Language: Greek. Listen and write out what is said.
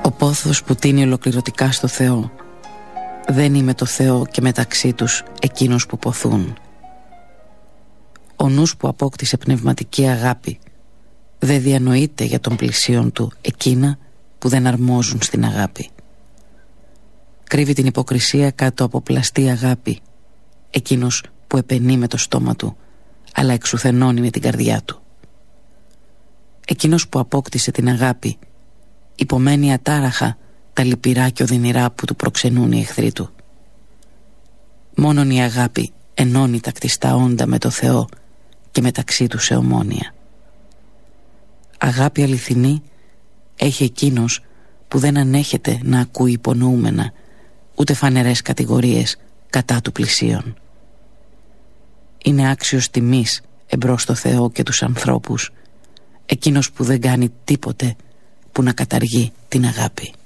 Ο πόθος που τίνει ολοκληρωτικά στο Θεό. Δεν είμαι το Θεό και μεταξύ τους εκείνους που ποθούν. Ο νους που απόκτησε πνευματική αγάπη δεν διανοείται για τον πλησίον του εκείνα που δεν αρμόζουν στην αγάπη. Κρύβει την υποκρισία κάτω από πλαστή αγάπη, εκείνος που επενεί με το στόμα του αλλά εξουθενώνει με την καρδιά του. Εκείνος που απόκτησε την αγάπη υπομένει ατάραχα τα λυπηρά και οδυνηρά που του προξενούν οι εχθροί του. Μόνον η αγάπη ενώνει τα κτιστά όντα με το Θεό και μεταξύ τους σε ομόνοια. Αγάπη αληθινή έχει εκείνος που δεν ανέχεται να ακούει υπονοούμενα ούτε φανερές κατηγορίες κατά του πλησίον. Είναι άξιος τιμής εμπρός στο Θεό και τους ανθρώπους εκείνος που δεν κάνει τίποτε που να καταργεί την αγάπη.